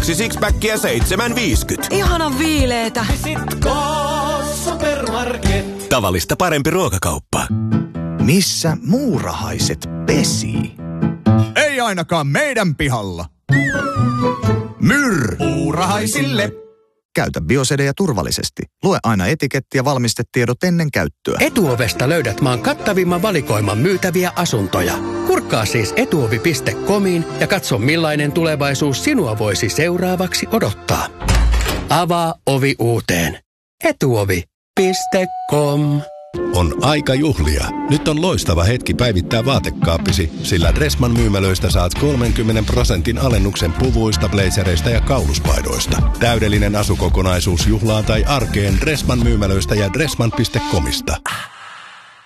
2 sixpackia 7,50. Ihanan viileetä. Visitko Supermarket? Tavallista parempi ruokakauppa. Missä muurahaiset pesii? Ei ainakaan meidän pihalla. Muurahaisille. Käytä Biosedeja turvallisesti. Lue aina etiketti ja valmistetiedot ennen käyttöä. Etuovesta löydät maan kattavimman valikoiman myytäviä asuntoja. Kurkkaa siis etuovi.comiin ja katso millainen tulevaisuus sinua voisi seuraavaksi odottaa. Avaa ovi uuteen. Etuovi.com. On aika juhlia. Nyt on loistava hetki päivittää vaatekaappisi, sillä Dressman myymälöistä saat 30% alennuksen puvuista, blazereista ja kauluspaidoista. Täydellinen asukokonaisuus juhlaan tai arkeen Dressman myymälöistä ja dressman.comista.